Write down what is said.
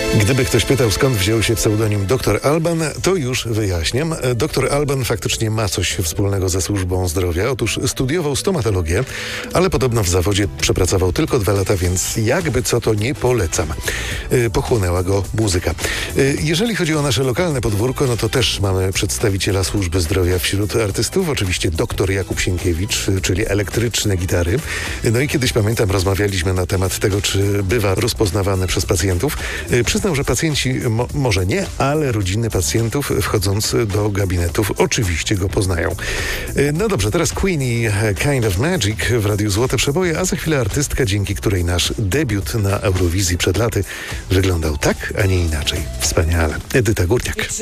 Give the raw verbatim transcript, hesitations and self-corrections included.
Gdyby ktoś pytał, skąd wziął się pseudonim doktor Alban, to już wyjaśniam. doktor Alban faktycznie ma coś wspólnego ze służbą zdrowia. Otóż studiował stomatologię, ale podobno w zawodzie przepracował tylko dwa lata, więc jakby co to nie polecam. Pochłonęła go muzyka. Jeżeli chodzi o nasze lokalne podwórko, no to też mamy przedstawiciela służby zdrowia wśród artystów. Oczywiście doktor Jakub Sienkiewicz, czyli elektryczne gitary. No i kiedyś, pamiętam, rozmawialiśmy na temat tego, czy bywa rozpoznawany przez pacjentów. Przyznał, że pacjenci, mo, może nie, ale rodziny pacjentów wchodząc do gabinetów oczywiście go poznają. No dobrze, teraz Queen i Kind of Magic w Radiu Złote Przeboje, a za chwilę artystka, dzięki której nasz debiut na Eurowizji przed laty wyglądał tak, a nie inaczej. Wspaniale. Edyta Górniak.